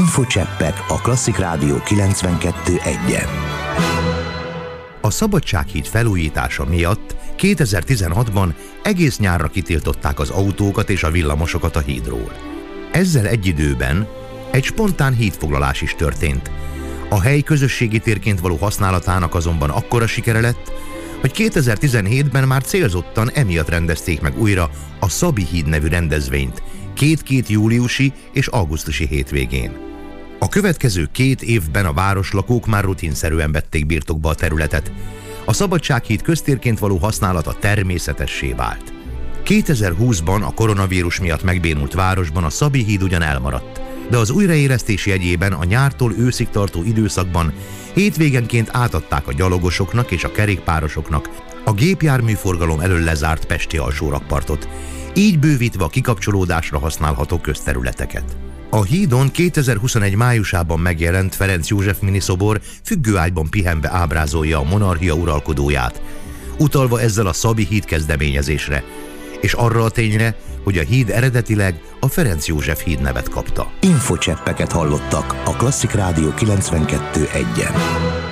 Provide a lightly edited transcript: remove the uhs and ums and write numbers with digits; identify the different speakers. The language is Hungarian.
Speaker 1: Infocseppek a Klasszik Rádió 92.1-en.
Speaker 2: A Szabadsághíd felújítása miatt 2016-ban egész nyárra kitiltották az autókat és a villamosokat a hídról. Ezzel egy időben egy spontán hídfoglalás is történt. A hely közösségi térként való használatának azonban akkora sikere lett, hogy 2017-ben már célzottan emiatt rendezték meg újra a Szabi híd nevű rendezvényt, két júliusi és augusztusi hétvégén. A következő 2 évben a városlakók már rutinszerűen vették birtokba a területet. A Szabadsághíd köztérként való használata természetessé vált. 2020-ban a koronavírus miatt megbénult városban a Szabi híd ugyan elmaradt, de az újraélesztés jegyében a nyártól őszig tartó időszakban hétvégenként átadták a gyalogosoknak és a kerékpárosoknak a gépjárműforgalom elől lezárt pesti alsórakpartot, így bővítve a kikapcsolódásra használható közterületeket. A hídon 2021 májusában megjelent Ferenc József miniszobor függőágyban pihenve ábrázolja a monarchia uralkodóját, utalva ezzel a Szabi híd kezdeményezésre, és arra a tényre, hogy a híd eredetileg a Ferenc József híd nevet kapta.
Speaker 1: Infocseppeket hallottak a Klasszik Rádió 92.1-en.